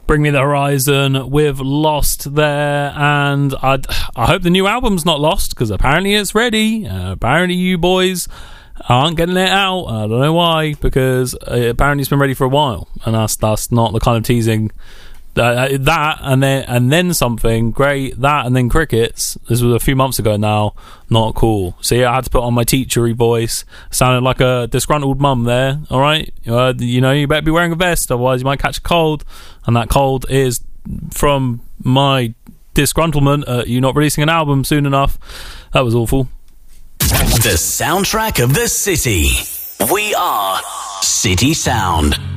Bring Me the Horizon with Lost there, and I hope the new album's not lost, because apparently it's ready. Apparently you boys aren't getting it out. I don't know why, because apparently it's been ready for a while, and that's not the kind of teasing. That and then something great. That and then crickets. This was a few months ago now. Not cool. So yeah, I had to put on my teachery voice. Sounded like a disgruntled mum there. All right, you better be wearing a vest, otherwise you might catch a cold. And that cold is from my disgruntlement at you not releasing an album soon enough. That was awful. The soundtrack of the city. We are City Sound.